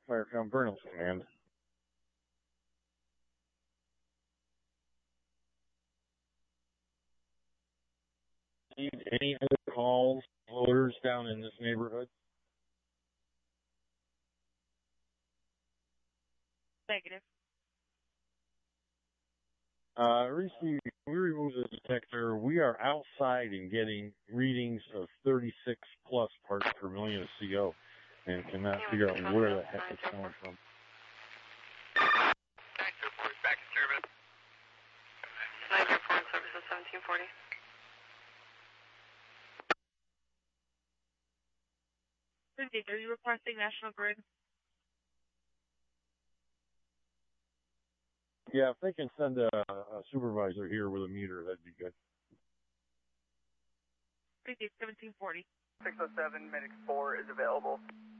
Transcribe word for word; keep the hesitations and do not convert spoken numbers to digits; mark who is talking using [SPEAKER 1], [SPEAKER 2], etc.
[SPEAKER 1] Firecom Burnham's command. Need any other calls, loaders down in this neighborhood?
[SPEAKER 2] Negative.
[SPEAKER 1] Uh, recently, we removed the detector. We are outside and getting readings of thirty-six plus parts per million of C O and cannot figure out where the heck it's coming from.
[SPEAKER 3] nine two four, back in service. nine two four in service at seventeen forty.
[SPEAKER 2] Cindy, are you requesting National Grid?
[SPEAKER 1] Yeah, if they can send a, a supervisor here with a meter, that'd be good.
[SPEAKER 2] Cindy, seventeen forty.
[SPEAKER 3] six oh seven, Medic four is available.